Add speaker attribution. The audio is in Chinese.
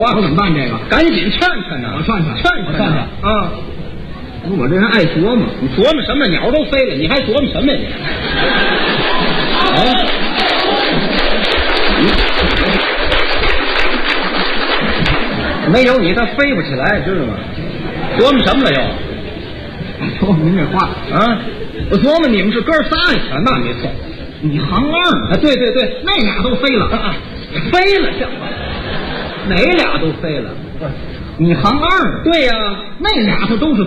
Speaker 1: 我怎么办这个？
Speaker 2: 赶紧劝劝呢！
Speaker 1: 我劝劝，
Speaker 2: 劝劝啊！
Speaker 1: 我这人爱琢磨，
Speaker 2: 你琢磨什么？鸟都飞了，你还琢磨什么呀你？没有你，它飞不起来，知道吗？琢磨什么了又？
Speaker 1: 说您这话
Speaker 2: 啊！我琢磨你们是哥仨呀，那没错。
Speaker 1: 你行二
Speaker 2: 啊，对对对，
Speaker 1: 那俩都飞了
Speaker 2: 啊，飞了，像话。哪俩都飞了？
Speaker 1: 你行二，
Speaker 2: 对呀，
Speaker 1: 那俩它都是